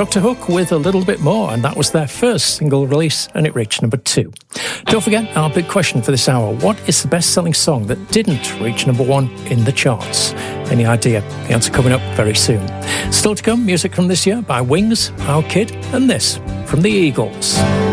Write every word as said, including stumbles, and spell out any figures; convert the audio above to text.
Doctor Hook with A Little Bit More, and that was their first single release, and it reached number two. Don't forget our big question for this hour: what is the best-selling song that didn't reach number one in the charts? Any idea? The answer coming up very soon. Still to come, music from this year by Wings, Our Kid, and this from the Eagles.